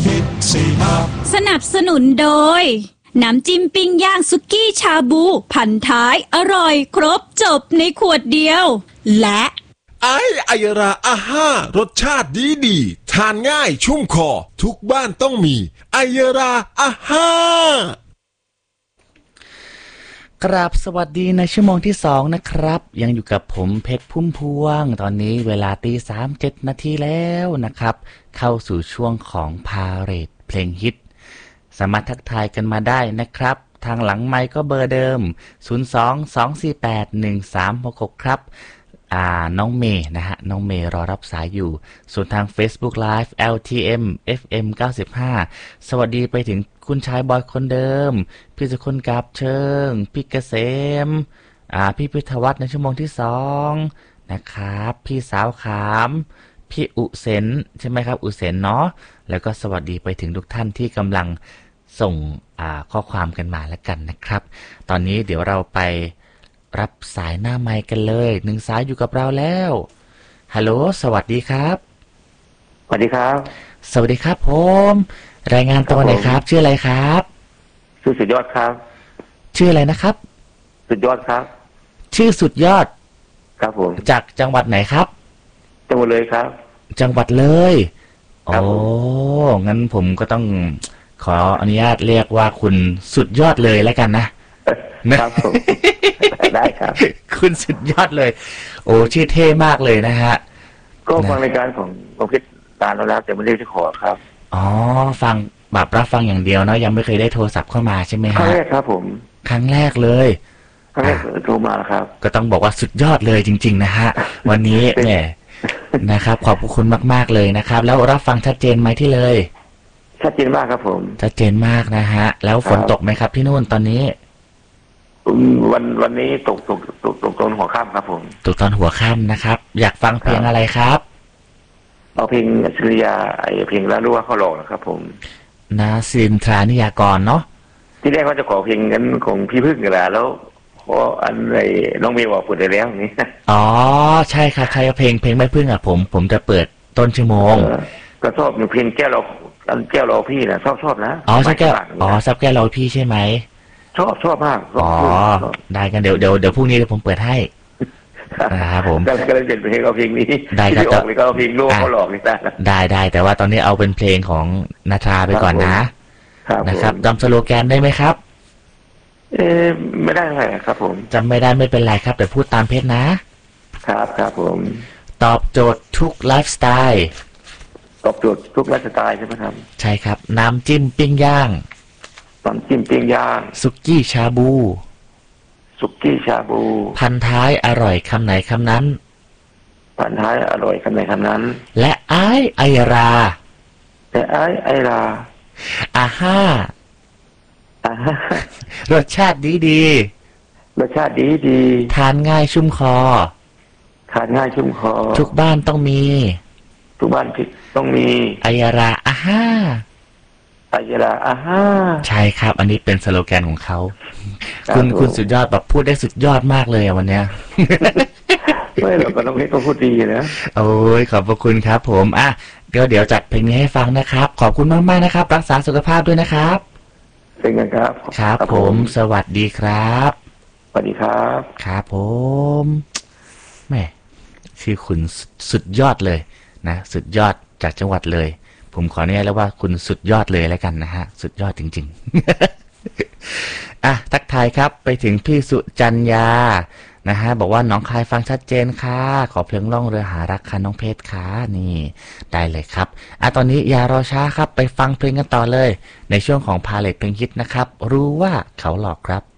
สนับสนุนโดยน้ำจิ้มปิ้งย่างสุกี้ชาบูพันท้ายอร่อยครบจบในขวดเดียวและไอยราอาห้ารสชาติดีทานง่ายชุ่มคอทุกบ้านต้องมีไอยราอาห้ากราบสวัสดีในชั่วโมงที่2นะครับยังอยู่กับผมเพชรพุ่มพวงตอนนี้เวลา3:07 นาทีแล้วนะครับเข้าสู่ช่วงของพาเหรดเพลงฮิตสามารถทักทายกันมาได้นะครับทางหลังไมค์ก็เบอร์เดิม02-248-1366ครับน้องเมย์นะฮะน้องเมย์รอรับสายอยู่ส่วนทาง Facebook Live LTM FM 95สวัสดีไปถึงคุณชายบอยคนเดิมพี่สุคนกับเชิงพี่เกษมพี่พิทวัฒน์ในชั่วโมงที่2นะครับพี่สาวขามพี่อุเซนใช่ไหมครับอุเซนเนาะแล้วก็สวัสดีไปถึงทุกท่านที่กำลังส่งข้อความกันมาแล้วกันนะครับตอนนี้เดี๋ยวเราไปรับสายหน้าไมค์กันเลย1 สายอยู่กับเราแล้วฮัลโหลสวัสดีครับสวัสดีครับสวัสดีครับผมรายงานตัวหน่อยครับชื่ออะไรครับชื่อสุดยอดครับชื่ออะไรนะครับสุดยอดครับชื่อสุดยอดครับผมจากจังหวัดไหนครับจังหวัดเลยครับจังหวัดเลยโอ้งั้นผมก็ต้องขออนุญาตเรียกว่าคุณสุดยอดเลยแล้วกันนะครับผมได้ครับคุณสุดยอดเลยโอ้ชื่อเท่มากเลยนะฮะก็ฟังรายการของผมคิดตามแล้วแต่ไม่ได้ที่ขอครับอ๋อฟังแบบรับฟังอย่างเดียวเนาะยังไม่เคยได้โทรศัพท์เข้ามาใช่ไหมฮะครั้งแรกครับผมครั้งแรกเลยครั้งแรกโทรมาครับก็ต้องบอกว่าสุดยอดเลยจริงๆนะฮะวันนี้เนี่ยนะครับขอบคุณมากๆเลยนะครับแล้วรับฟังชัดเจนไหมที่เลยชัดเจนมากครับผมชัดเจนมากนะฮะแล้วฝนตกไหมครับที่นู่นตอนนี้วันนี้ตกตอนหัวค่ำครับผมตกตอนหัวค่ำนะครับอยากฟังเพลงอะไรครับเอาเพลงสุริยาเพลงแล้วรู้ว่าเขาหลอกนะครับผมนาซินทรานิยากรเนาะที่แรกว่าจะขอเพลงนั้นของพี่พึ่งกันแหละแล้วเพราะอันไรน้องเมย์บอกเปิดได้แล้วนี่อ๋อใช่ครับใช่เพลงไม่พึ่งผมจะเปิดต้นชั่วโมงก็ชอบอยู่เพลงแก้วเราพี่นะชอบนะอ๋อชอบแก้วเราพี่ใช่ไหมชอบมากอ๋อได้กันเดี๋ยวพรุ่งนี้ผมเปิดให้นะครับผมก็เลยเปลี่ยนเพลงเอาเพลงนี้ได้ก็ออกเลยก็เอาเพลงลูกเขาหลอกนี่ได้แต่ว่าตอนนี้เอาเป็นเพลงของนาธาไปก่อนนะครับจำสโลแกนได้ไหมครับไม่ได้อะไรครับผมจำไม่ได้ไม่เป็นไรครับแต่พูดตามเพจครับผมตอบโจทย์ทุกไลฟ์สไตล์ตอบโจทย์ทุกไลฟ์สไตล์ใช่ไหมครับใช่ครับน้ำจิ้มปิ้งย่างน้ำจิ้มปิ้งย่างสุกี้ชาบูพันท้ายอร่อยคำไหนคำนั้นพันท้ายอร่อยคำไหนคำนั้นและไอราอาห้ารสชาติดีทานง่ายชุ่มคอทุกบ้านต้องมีไอราอาห้าใช่ครับอันนี้เป็นสโลแกนของเขาคุณสุดยอดแบบพูดได้สุดยอดมากเลยวันเนี้ยไม่หรอกก็ต้องให้เขาพูดดีนะโอ้ยขอบพระคุณครับผมเดี๋ยวจัดเพลงนี้ให้ฟังนะครับขอบคุณมากๆนะครับรักษาสุขภาพด้วยนะครับเป็นไงครับครับผมสวัสดีครับสวัสดีครับครับผมแม่ชื่อคุณสุดยอดเลยนะสุดยอดจากจังหวัดเลยผมขอเนี่ยแล้วว่าคุณสุดยอดเลยแล้วกันนะฮะสุดยอดจริงๆทักทายครับไปถึงพี่สุจัญญานะฮะบอกว่าน้องคายฟังชัดเจนค่ะขอเพลงล่องเรือหารักค่ะน้องเพชรค่ะนี่ได้เลยครับตอนนี้อย่ารอช้าครับไปฟังเพลงกันต่อเลยในช่วงของพาเลทเพลงฮิตนะครับรู้ว่าเขาหลอกครับ